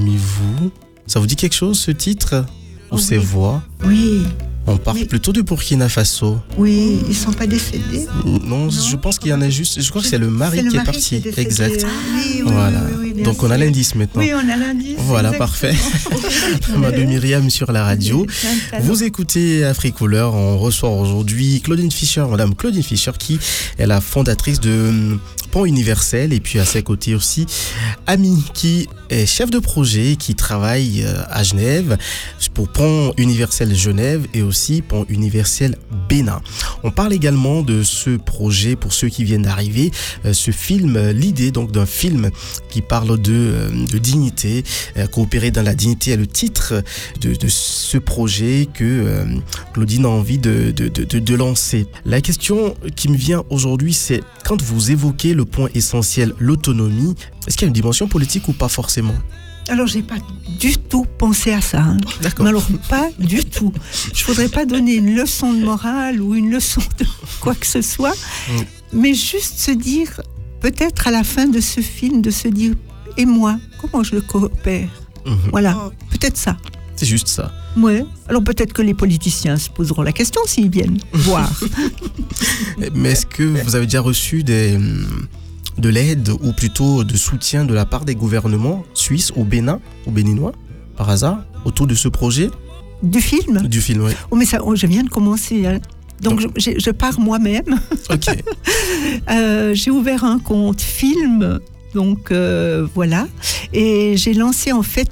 parmi vous. Ça vous dit quelque chose, ce titre? Ou ces voix? Oui. On parle plutôt du Burkina Faso. Oui, ils ne sont pas décédés. Non, je pense qu'il y en a juste. Je crois que c'est le mari qui est parti. Exact. Oui, voilà. Oui, donc on a l'indice maintenant. Oui, on a l'indice. Voilà, exactement. Parfait. Madame Myriam sur la radio. Vous écoutez Africouleur. On reçoit aujourd'hui Claudine Fischer. Madame Claudine Fischer, qui est la fondatrice de Pont Universel. Et puis à ses côtés aussi, Ami, qui est chef de projet, qui travaille à Genève pour Pont Universel Genève et aussi Pont Universel Bénin. On parle également de ce projet pour ceux qui viennent d'arriver, ce film, l'idée donc d'un film qui parle de dignité, coopérer dans la dignité est le titre de ce projet que Claudine a envie de lancer. La question qui me vient aujourd'hui, c'est quand vous évoquez le point essentiel, l'autonomie, est-ce qu'il y a une dimension politique ou pas forcément? Alors, j'ai pas du tout pensé à ça. Hein. D'accord. Mais alors, pas du tout. Je voudrais pas donner une leçon de morale ou une leçon de quoi que ce soit, mais juste se dire, peut-être à la fin de ce film, de se dire, et moi, comment je le coopère? Voilà, peut-être ça. C'est juste ça. Ouais. Alors peut-être que les politiciens se poseront la question s'ils viennent voir. Mais est-ce que vous avez déjà reçu de l'aide ou plutôt de soutien de la part des gouvernements suisses ou béninois, par hasard, autour de ce projet? Du film? Du film, oui. Oh, mais ça, je viens de commencer. Hein. Donc je pars moi-même. Ok. J'ai ouvert un compte film. Donc voilà, et j'ai lancé en fait,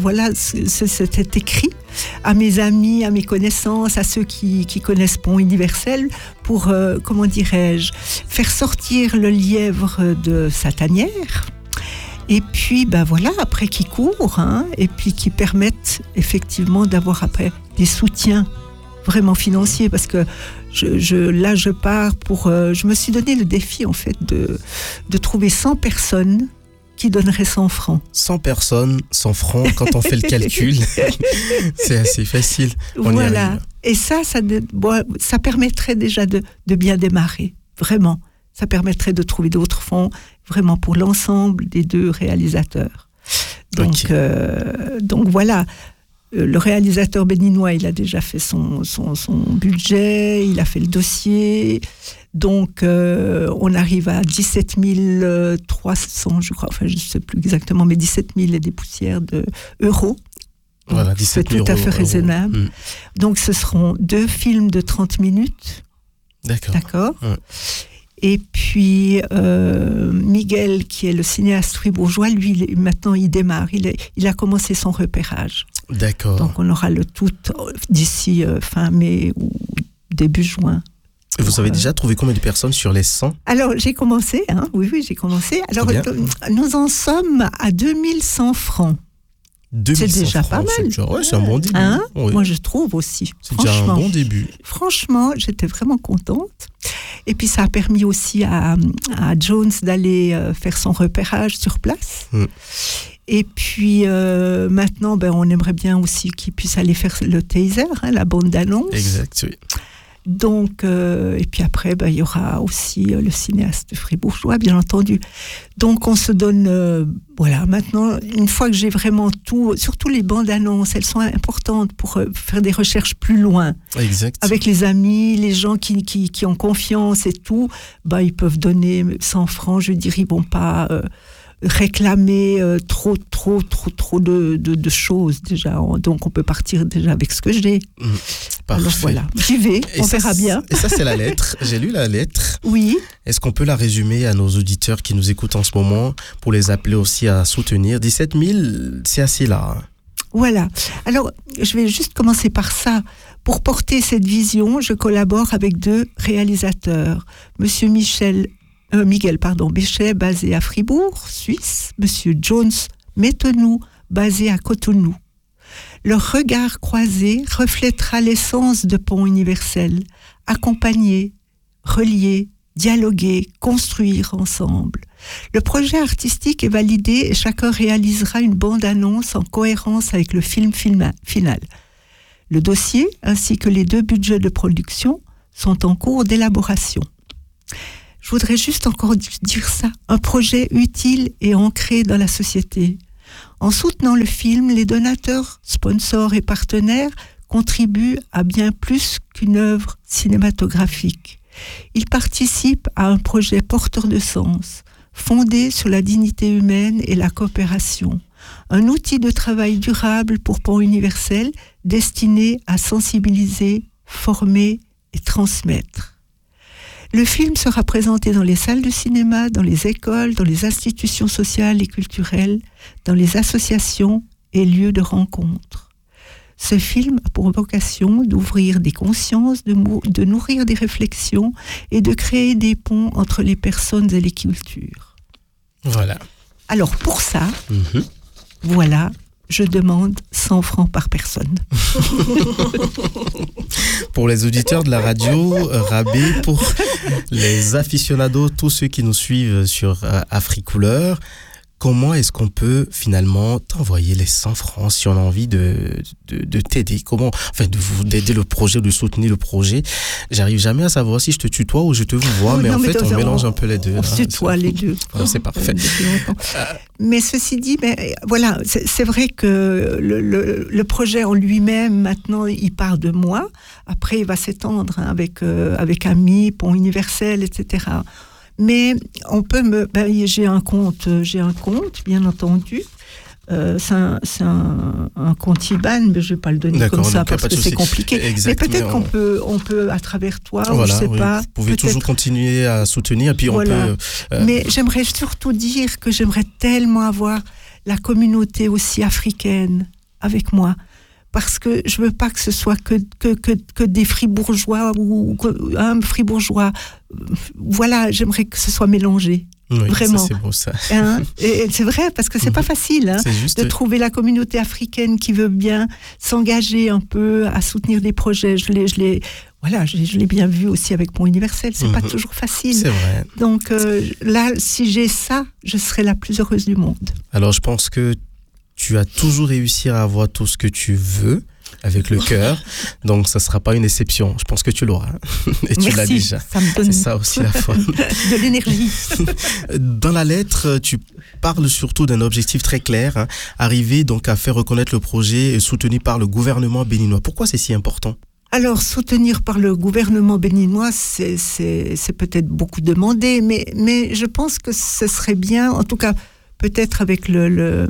cet écrit à mes amis, à mes connaissances, à ceux qui connaissent Pont Universel, pour comment dirais-je, faire sortir le lièvre de sa tanière. Et puis voilà, après qui court, hein, et puis qui permettent effectivement d'avoir après des soutiens vraiment financiers, parce que je pars pour... je me suis donné le défi, en fait, de trouver 100 personnes qui donneraient 100 francs. 100 personnes, 100 francs, quand on fait le calcul, c'est assez facile. Voilà. Et ça permettrait déjà de bien démarrer, vraiment. Ça permettrait de trouver d'autres fonds, vraiment pour l'ensemble des deux réalisateurs. Donc, donc voilà. Le réalisateur béninois, il a déjà fait son budget, il a fait le dossier. Donc, on arrive à 17 300, je crois, enfin, je ne sais plus exactement, mais 17 000 et des poussières d'euros. Voilà, 17 000 c'est tout à fait raisonnable. Donc, ce seront 2 films de 30 minutes. D'accord. Ouais. Et puis, Miguel, qui est le cinéaste fribourgeois, lui, maintenant, il démarre. Il a commencé son repérage. D'accord. Donc, on aura le tout d'ici fin mai ou début juin. Et vous avez déjà trouvé combien de personnes sur les 100? Alors, j'ai commencé, hein, oui, j'ai commencé. Alors, nous en sommes à 2100 francs. C'est déjà pas mal. C'est un bon début. Hein, oui. Moi, je trouve aussi. C'est déjà un bon début. Franchement, j'étais vraiment contente. Et puis, ça a permis aussi à Jones d'aller faire son repérage sur place. Et puis, maintenant, on aimerait bien aussi qu'il puisse aller faire le teaser, hein, la bande d'annonce. Exact, oui. Donc, et puis après, il y aura aussi le cinéaste fribourgeois, bien entendu. Donc, on se donne, voilà, maintenant, une fois que j'ai vraiment tout, surtout les bandes annonces, elles sont importantes pour faire des recherches plus loin. Exact. Avec les amis, les gens qui ont confiance et tout, ils peuvent donner 100 francs, je veux dire, ils vont pas réclamer trop de choses déjà. Donc, on peut partir déjà avec ce que j'ai. Parfait. Alors voilà, j'y vais, on verra bien. Et ça, c'est la lettre. J'ai lu la lettre. Oui. Est-ce qu'on peut la résumer à nos auditeurs qui nous écoutent en ce moment pour les appeler aussi à soutenir? 17 000, c'est assez là. Voilà. Alors, je vais juste commencer par ça. Pour porter cette vision, je collabore avec 2 réalisateurs. Monsieur Miguel Béchet, basé à Fribourg, Suisse. Monsieur Jones Métenou, basé à Cotonou. Leur regard croisé reflètera l'essence de Pont Universel. Accompagner, relier, dialoguer, construire ensemble. Le projet artistique est validé et chacun réalisera une bande-annonce en cohérence avec le film final. Le dossier ainsi que les 2 budgets de production sont en cours d'élaboration. Je voudrais juste encore dire ça. Un projet utile et ancré dans la société. En soutenant le film, les donateurs, sponsors et partenaires contribuent à bien plus qu'une œuvre cinématographique. Ils participent à un projet porteur de sens, fondé sur la dignité humaine et la coopération. Un outil de travail durable pour Pont Universel destiné à sensibiliser, former et transmettre. Le film sera présenté dans les salles de cinéma, dans les écoles, dans les institutions sociales et culturelles, dans les associations et lieux de rencontre. Ce film a pour vocation d'ouvrir des consciences, de nourrir des réflexions et de créer des ponts entre les personnes et les cultures. Voilà. Alors pour ça, voilà, je demande 100 francs par personne. Pour les auditeurs de la radio, rabais pour les aficionados, tous ceux qui nous suivent sur Africouleur. Comment est-ce qu'on peut finalement t'envoyer les 100 francs si on a envie de t'aider? Comment, enfin, d'aider le projet, de soutenir le projet? J'arrive jamais à savoir si je te tutoie ou je te vous vois, mais en fait, on mélange un peu les deux. On se tutoie les deux. C'est parfait. Mais ceci dit, voilà, c'est vrai que le projet en lui-même, maintenant, il part de moi. Après, il va s'étendre avec Amis, Pont Universel, etc. Mais on peut j'ai un compte, bien entendu. C'est un compte IBAN, mais je ne vais pas le donner comme ça parce que c'est compliqué. Exactement. Mais peut-être qu'on peut, à travers toi, voilà, je ne sais pas. Vous pouvez toujours continuer à soutenir, et puis voilà. On peut. Mais j'aimerais surtout dire que j'aimerais tellement avoir la communauté aussi africaine avec moi. Parce que je veux pas que ce soit que des fribourgeois ou un fribourgeois. Voilà, j'aimerais que ce soit mélangé. Oui, vraiment. Ça, c'est beau, ça. Et c'est vrai, parce que c'est pas facile de trouver la communauté africaine qui veut bien s'engager un peu à soutenir des projets. Je l'ai bien vu aussi avec Pont Universel. C'est pas toujours facile. C'est vrai. Donc là, si j'ai ça, je serai la plus heureuse du monde. Alors, je pense que tu as toujours réussi à avoir tout ce que tu veux avec le cœur, donc ça ne sera pas une exception. Je pense que tu l'auras. Et tu l'as déjà. Ça me donne c'est ça aussi la foi. De l'énergie. Dans la lettre, tu parles surtout d'un objectif très clair, arriver donc à faire reconnaître le projet soutenu par le gouvernement béninois. Pourquoi c'est si important ? Alors, soutenir par le gouvernement béninois, c'est peut-être beaucoup demandé, mais je pense que ce serait bien, en tout cas, peut-être avec le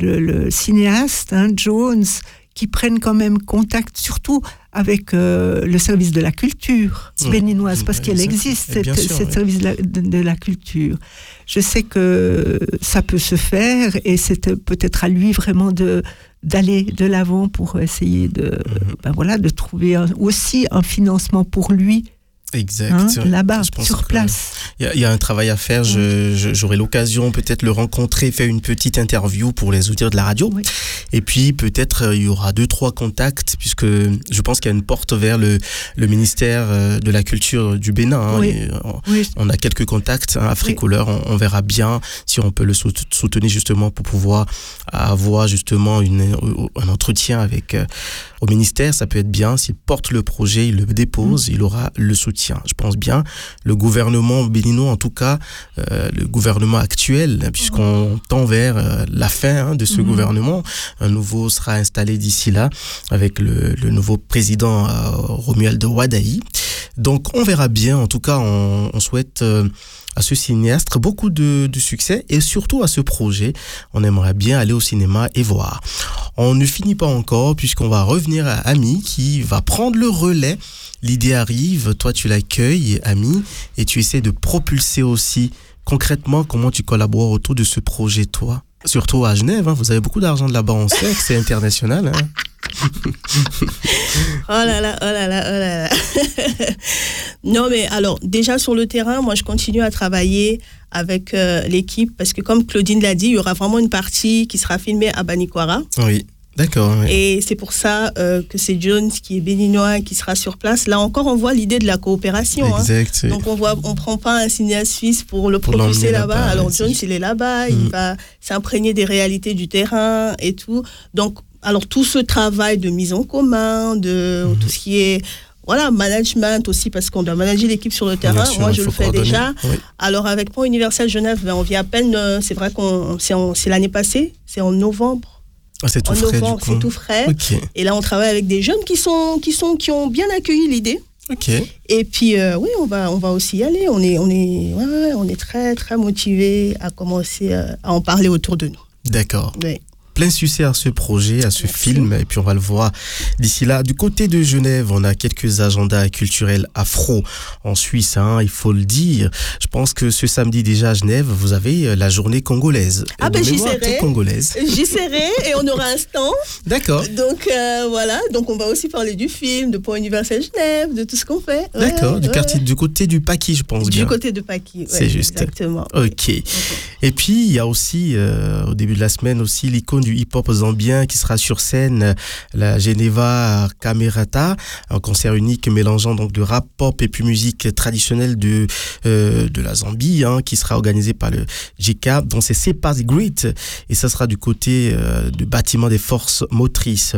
cinéaste, Jones, qui prennent quand même contact, surtout avec le service de la culture béninoise, parce qu'elle existe, cette service de la culture. Je sais que ça peut se faire, et c'est peut-être à lui vraiment d'aller de l'avant pour essayer de trouver aussi un financement pour lui. Exact. Là-bas, sur place. Il y a un travail à faire. J'aurai l'occasion peut-être de le rencontrer, faire une petite interview pour les auditeurs de la radio. Oui. Et puis peut-être il y aura 2-3 contacts, puisque je pense qu'il y a une porte vers le ministère de la Culture du Bénin. Oui. On a quelques contacts. Africouleur, on verra bien si on peut le soutenir justement pour pouvoir avoir justement un entretien avec au ministère. Ça peut être bien. S'il porte le projet, il le dépose, il aura le soutien. Je pense bien. Le gouvernement béninois, en tout cas, le gouvernement actuel, puisqu'on tend vers la fin de ce gouvernement. Un nouveau sera installé d'ici là, avec le nouveau président Romuald Wadaï. Donc, on verra bien. En tout cas, on souhaite à ce cinéaste beaucoup de succès, et surtout à ce projet. On aimerait bien aller au cinéma et voir. On ne finit pas encore, puisqu'on va revenir à Ami, qui va prendre le relais. L'idée arrive, toi tu l'accueilles, Ami, et tu essaies de propulser aussi concrètement comment tu collabores autour de ce projet, toi. Surtout à Genève, vous avez beaucoup d'argent de là-bas, on sait que c'est international. Oh là là. Non, mais alors, déjà sur le terrain, moi je continue à travailler avec l'équipe, parce que comme Claudine l'a dit, il y aura vraiment une partie qui sera filmée à Banikwara. Oui. D'accord. Oui. Et c'est pour ça que c'est Jones qui est béninois qui sera sur place. Là encore, on voit l'idée de la coopération. Exact. Donc on prend pas un cinéaste suisse pour le propulser là-bas. Alors Jones, il est là-bas, il va s'imprégner des réalités du terrain et tout. Donc, alors tout ce travail de mise en commun, de tout ce qui est voilà, management aussi, parce qu'on doit manager l'équipe sur le terrain. sûr, moi, je le fais déjà. Oui. Alors, avec Pont Universel Genève, on vient à peine, c'est vrai c'est l'année passée, c'est en novembre. Ah, c'est tout frais, du coup. C'est tout frais. Ok. Et là, on travaille avec des jeunes qui ont bien accueilli l'idée. Ok. Et puis, oui, on va aussi y aller. On est très, très motivés à commencer à en parler autour de nous. D'accord. Oui. Plein succès à ce projet, à ce film, et puis on va le voir d'ici là. Du côté de Genève, on a quelques agendas culturels afro en Suisse, il faut le dire. Je pense que ce samedi déjà à Genève, vous avez la journée congolaise. Ah ben j'y serai. J'y serai et on aura un stand. D'accord. Donc voilà, donc on va aussi parler du film, de Pont Universel Genève, de tout ce qu'on fait. D'accord, du côté du Paquis, je pense bien. Du côté de Paquis, c'est juste. Exactement. Ok. Et puis il y a aussi, au début de la semaine aussi, l'icône du hip-hop zambien qui sera sur scène, la Geneva Camerata, un concert unique mélangeant donc de rap, pop et puis musique traditionnelle de la Zambie, qui sera organisé par le GK, dont c'est Sepas Grit, et ça sera du côté du bâtiment des forces motrices.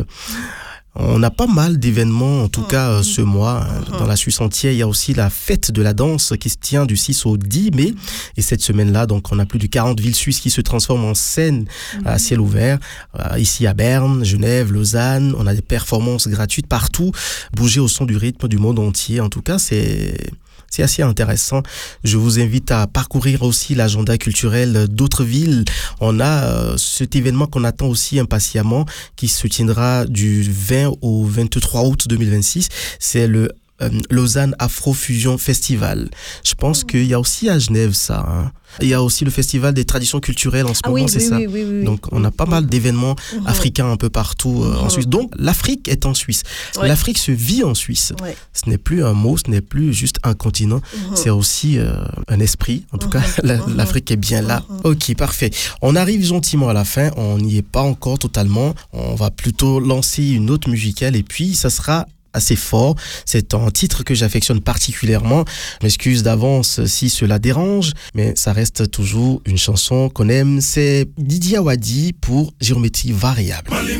On a pas mal d'événements, en tout cas ce mois, dans la Suisse entière. Il y a aussi la fête de la danse qui se tient du 6 au 10 mai. Et cette semaine-là, donc, on a plus de 40 villes suisses qui se transforment en scène à ciel ouvert. Ici à Berne, Genève, Lausanne, on a des performances gratuites partout. Bouger au son du rythme du monde entier. En tout cas, c'est assez intéressant. Je vous invite à parcourir aussi l'agenda culturel d'autres villes. On a cet événement qu'on attend aussi impatiemment qui se tiendra du 20 au 23 août 2026. C'est le Lausanne Afro-Fusion Festival. Je pense qu'il y a aussi à Genève ça. Il y a aussi le Festival des traditions culturelles en ce moment, c'est ça. Oui. Donc on a pas mal d'événements africains un peu partout en Suisse. Donc l'Afrique est en Suisse. Ouais. L'Afrique se vit en Suisse. Ouais. Ce n'est plus un mot, ce n'est plus juste un continent. C'est aussi un esprit. En tout cas, l'Afrique est bien là. Ok, parfait. On arrive gentiment à la fin. On n'y est pas encore totalement. On va plutôt lancer une note musicale et puis ça sera assez fort. C'est un titre que j'affectionne particulièrement. Je m'excuse d'avance si cela dérange, mais ça reste toujours une chanson qu'on aime. C'est Didier Awadi pour Géométrie variable.